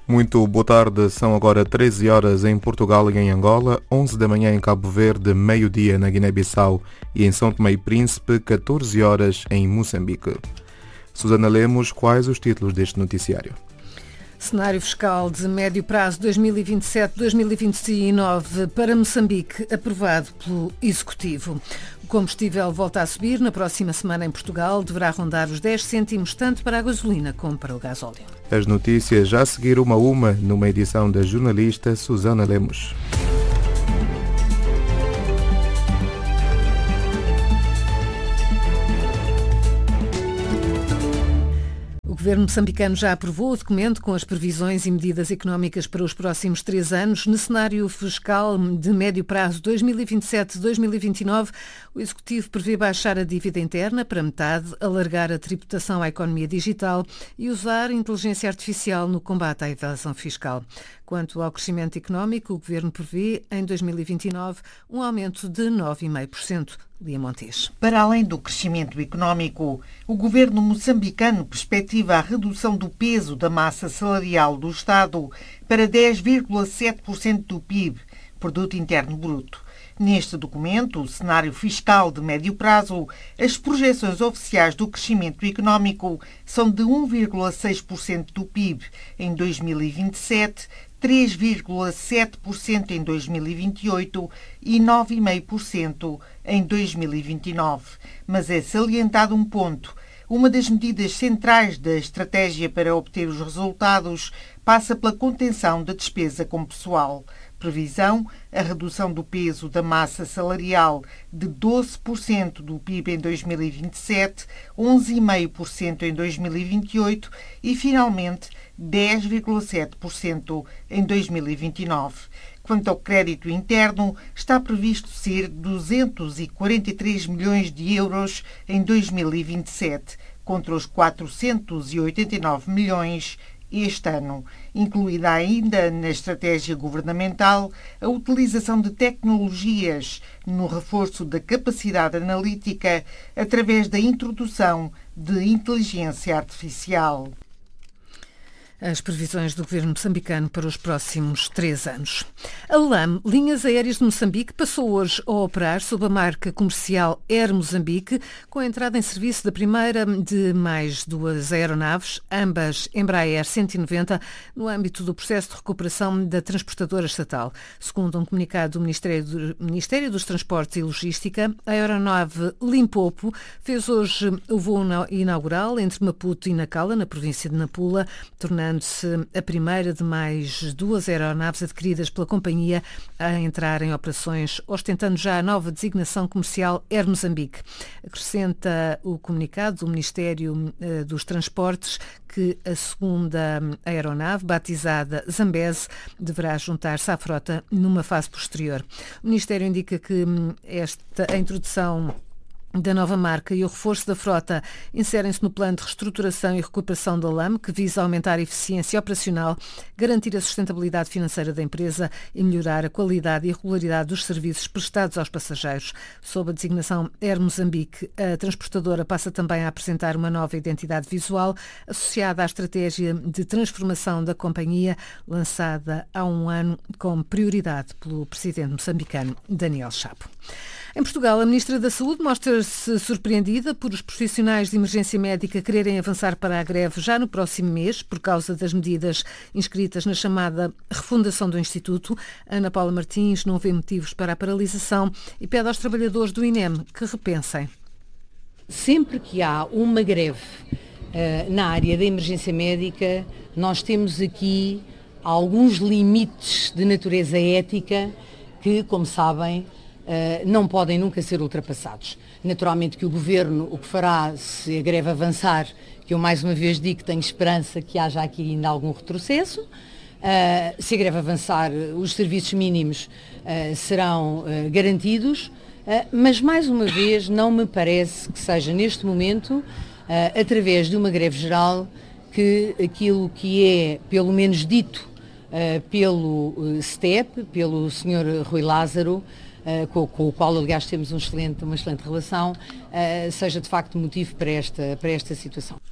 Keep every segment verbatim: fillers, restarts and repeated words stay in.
Muito boa tarde, são agora treze horas em Portugal e em Angola, onze da manhã em Cabo Verde, meio-dia na Guiné-Bissau e em São Tomé e Príncipe, catorze horas em Moçambique. Susana Lemos, quais os títulos deste noticiário? Cenário fiscal de médio prazo dois mil e vinte e sete a dois mil e vinte e nove para Moçambique, aprovado pelo Executivo. O combustível volta a subir. Na próxima semana em Portugal deverá rondar os dez cêntimos tanto para a gasolina como para o gasóleo. As notícias já a seguir uma a uma numa edição da jornalista Susana Lemos. O governo moçambicano já aprovou o documento com as previsões e medidas económicas para os próximos três anos. No cenário fiscal de médio prazo dois mil e vinte e sete a dois mil e vinte e nove, o Executivo prevê baixar a dívida interna para metade, alargar a tributação à economia digital e usar a inteligência artificial no combate à evasão fiscal. Quanto ao crescimento económico, o governo prevê, em dois mil e vinte e nove, um aumento de nove vírgula cinco por cento. Lia Montes. Para além do crescimento económico, o governo moçambicano perspectiva a redução do peso da massa salarial do Estado para dez vírgula sete por cento do P I B, Produto Interno Bruto. Neste documento, o cenário fiscal de médio prazo, as projeções oficiais do crescimento económico são de um vírgula seis por cento do P I B em dois mil e vinte e sete, três vírgula sete por cento em dois mil e vinte e oito e nove vírgula cinco por cento em dois mil e vinte e nove. Mas é salientado um ponto. Uma das medidas centrais da estratégia para obter os resultados passa pela contenção da despesa com pessoal. Previsão, a redução do peso da massa salarial de doze por cento do P I B em dois mil e vinte e sete, onze vírgula cinco por cento em dois mil e vinte e oito e, finalmente, dez vírgula sete por cento em dois mil e vinte e nove. Quanto ao crédito interno, está previsto ser duzentos e quarenta e três milhões de euros em dois mil e vinte e sete, contra os quatrocentos e oitenta e nove milhões este ano. Incluída ainda na estratégia governamental a utilização de tecnologias no reforço da capacidade analítica através da introdução de inteligência artificial. As previsões do governo moçambicano para os próximos três anos. A LAM, Linhas Aéreas de Moçambique, passou hoje a operar sob a marca comercial Air Moçambique, com a entrada em serviço da primeira de mais duas aeronaves, ambas Embraer cento e noventa, no âmbito do processo de recuperação da transportadora estatal. Segundo um comunicado do Ministério, do Ministério dos Transportes e Logística, a aeronave Limpopo fez hoje o voo inaugural entre Maputo e Nacala, na província de Nampula, tornando se a primeira de mais duas aeronaves adquiridas pela companhia a entrar em operações, ostentando já a nova designação comercial Air Moçambique. Acrescenta o comunicado do Ministério dos Transportes que a segunda aeronave, batizada Zambeze, deverá juntar-se à frota numa fase posterior. O Ministério indica que esta a introdução da nova marca e o reforço da frota inserem-se no plano de reestruturação e recuperação da LAM, que visa aumentar a eficiência operacional, garantir a sustentabilidade financeira da empresa e melhorar a qualidade e regularidade dos serviços prestados aos passageiros. Sob a designação Air Moçambique, a transportadora passa também a apresentar uma nova identidade visual associada à estratégia de transformação da companhia, lançada há um ano como prioridade pelo presidente moçambicano Daniel Chapo. Em Portugal, a Ministra da Saúde mostra-se surpreendida por os profissionais de emergência médica quererem avançar para a greve já no próximo mês, por causa das medidas inscritas na chamada refundação do Instituto. Ana Paula Martins não vê motivos para a paralisação e pede aos trabalhadores do I N E M que repensem. Sempre que há uma greve uh, na área da emergência médica, nós temos aqui alguns limites de natureza ética que, como sabem, Uh, não podem nunca ser ultrapassados. Naturalmente que o Governo o que fará, se a greve avançar, que eu mais uma vez digo que tenho esperança que haja aqui ainda algum retrocesso, uh, se a greve avançar, os serviços mínimos uh, serão uh, garantidos, uh, mas mais uma vez não me parece que seja neste momento, uh, através de uma greve geral, que aquilo que é pelo menos dito uh, pelo uh, S T E P, pelo senhor Rui Lázaro, Uh, com, com o qual, aliás, temos um excelente, uma excelente relação, uh, seja de facto motivo para esta, para esta situação.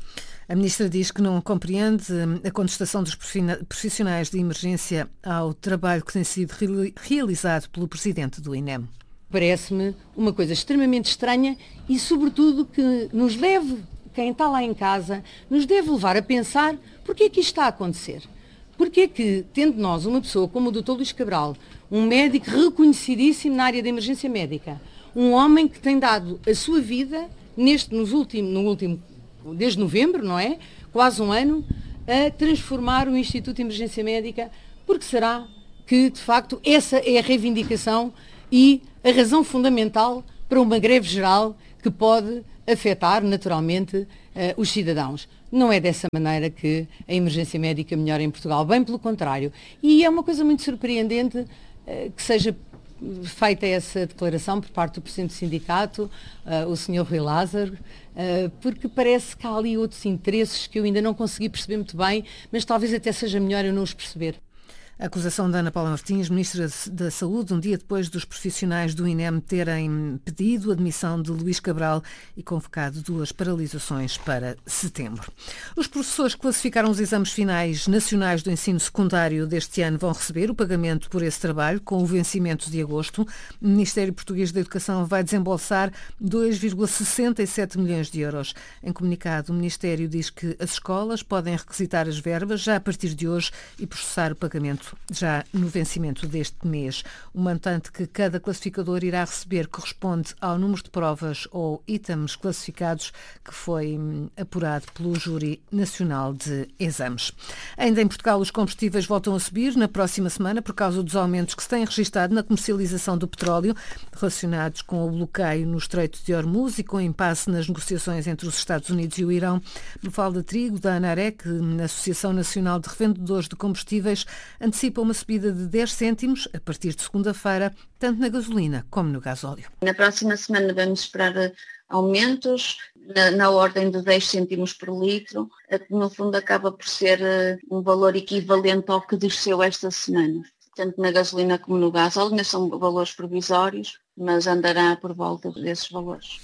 A Ministra diz que não compreende a contestação dos profissionais de emergência ao trabalho que tem sido realizado pelo Presidente do I N E M. Parece-me uma coisa extremamente estranha e, sobretudo, que nos deve, quem está lá em casa, nos deve levar a pensar porque é que isto está a acontecer. Porque é que, tendo nós uma pessoa como o doutor Luís Cabral, um médico reconhecidíssimo na área da emergência médica, um homem que tem dado a sua vida, neste, nos últimos, no último, desde novembro, não é? Quase um ano, a transformar o Instituto de Emergência Médica, porque será que, de facto, essa é a reivindicação e a razão fundamental para uma greve geral que pode afetar, naturalmente, uh, os cidadãos. Não é dessa maneira que a emergência médica melhora em Portugal, bem pelo contrário. E é uma coisa muito surpreendente uh, que seja feita essa declaração por parte do Presidente do Sindicato, uh, o senhor Rui Lázaro, uh, porque parece que há ali outros interesses que eu ainda não consegui perceber muito bem, mas talvez até seja melhor eu não os perceber. A acusação de Ana Paula Martins, Ministra da Saúde, um dia depois dos profissionais do I N E M terem pedido a admissão de Luís Cabral e convocado duas paralisações para setembro. Os professores que classificaram os exames finais nacionais do ensino secundário deste ano vão receber o pagamento por esse trabalho, com o vencimento de agosto. O Ministério Português da Educação vai desembolsar dois vírgula sessenta e sete milhões de euros. Em comunicado, o Ministério diz que as escolas podem requisitar as verbas já a partir de hoje e processar o pagamento já no vencimento deste mês. O montante que cada classificador irá receber corresponde ao número de provas ou itens classificados que foi apurado pelo Júri Nacional de Exames. Ainda em Portugal, os combustíveis voltam a subir na próxima semana por causa dos aumentos que se têm registado na comercialização do petróleo, relacionados com o bloqueio no Estreito de Hormuz e com o impasse nas negociações entre os Estados Unidos e o Irão. Mafalda Trigo, da ANAREC, na Associação Nacional de Revendedores de Combustíveis, antecipa uma subida de dez cêntimos a partir de segunda-feira, tanto na gasolina como no gasóleo. Na próxima semana vamos esperar aumentos na, na ordem de dez cêntimos por litro, que no fundo acaba por ser um valor equivalente ao que desceu esta semana. Tanto na gasolina como no gasóleo, ainda são valores provisórios, mas andará por volta desses valores.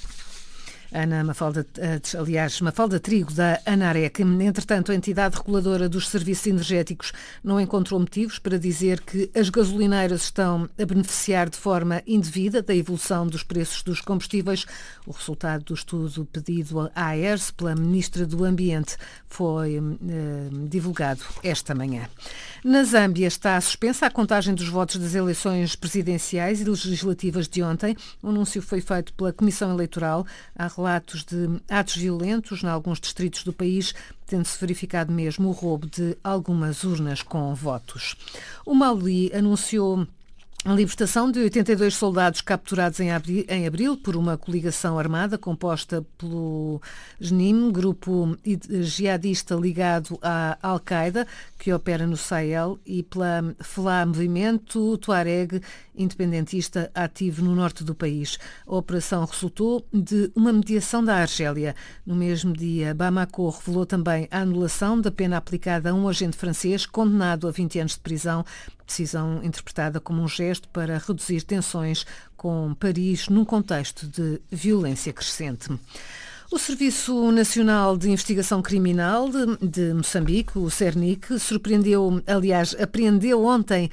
Ana Mafalda, aliás, Mafalda Trigo, da ANAREC. Entretanto, a entidade reguladora dos serviços energéticos não encontrou motivos para dizer que as gasolineiras estão a beneficiar de forma indevida da evolução dos preços dos combustíveis. O resultado do estudo pedido à A E R S pela Ministra do Ambiente foi eh, divulgado esta manhã. Na Zâmbia está suspensa a contagem dos votos das eleições presidenciais e legislativas de ontem. O anúncio foi feito pela Comissão Eleitoral. Há relatos de atos violentos em alguns distritos do país, tendo-se verificado mesmo o roubo de algumas urnas com votos. O Mali anunciou a libertação de oitenta e dois soldados capturados em abril, em abril por uma coligação armada composta pelo J N I M, grupo jihadista ligado à Al-Qaeda, que opera no Sahel, e pela F L A, movimento tuareg independentista ativo no norte do país. A operação resultou de uma mediação da Argélia. No mesmo dia, Bamako revelou também a anulação da pena aplicada a um agente francês condenado a vinte anos de prisão, decisão interpretada como um gesto para reduzir tensões com Paris num contexto de violência crescente. O Serviço Nacional de Investigação Criminal de, de Moçambique, o CERNIC, surpreendeu, aliás, apreendeu ontem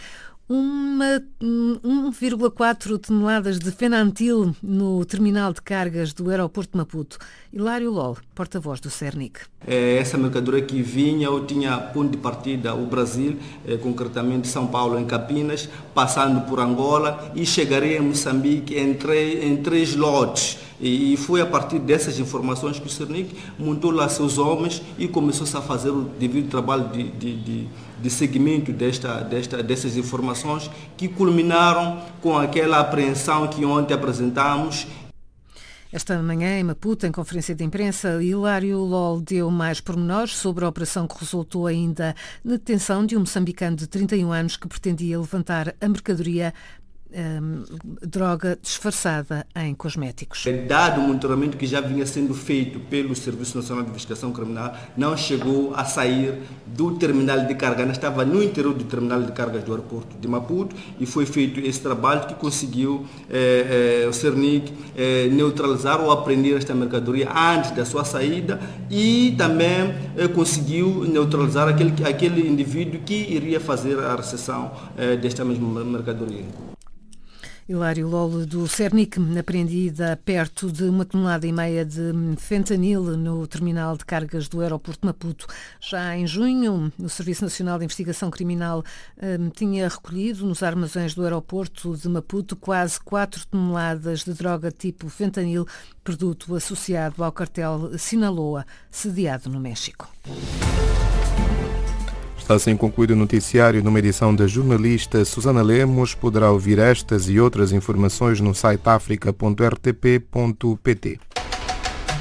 uma um vírgula quatro toneladas de fenantil no terminal de cargas do aeroporto de Maputo. Hilário Lol, porta-voz do CERNIC. Essa mercadoria que vinha, eu tinha ponto de partida o Brasil, concretamente São Paulo, em Campinas, passando por Angola e chegaria em Moçambique em três, em três lotes. E foi a partir dessas informações que o CERNIC montou lá seus homens e começou-se a fazer o devido trabalho de, de, de, de seguimento desta, desta, dessas informações, que culminaram com aquela apreensão que ontem apresentamos. Esta manhã, em Maputo, em conferência de imprensa, Hilário Lol deu mais pormenores sobre a operação que resultou ainda na detenção de um moçambicano de trinta e um anos que pretendia levantar a mercadoria hum, droga disfarçada em cosméticos. Dado o monitoramento que já vinha sendo feito pelo Serviço Nacional de Investigação Criminal, não chegou a sair do terminal de carga, não estava no interior do terminal de cargas do aeroporto de Maputo, e foi feito esse trabalho que conseguiu eh, eh, o CERNIC eh, neutralizar ou apreender esta mercadoria antes da sua saída, e também eh, conseguiu neutralizar aquele, aquele indivíduo que iria fazer a recepção eh, desta mesma mercadoria. Hilário Lolo, do CERNIC, apreendida perto de uma tonelada e meia de fentanil no terminal de cargas do aeroporto de Maputo. Já em junho, o Serviço Nacional de Investigação Criminal um, tinha recolhido nos armazéns do aeroporto de Maputo quase quatro toneladas de droga tipo fentanil, produto associado ao cartel Sinaloa, sediado no México. Está assim concluído o noticiário numa edição da jornalista Susana Lemos. Poderá ouvir estas e outras informações no site africa ponto r t p ponto p t.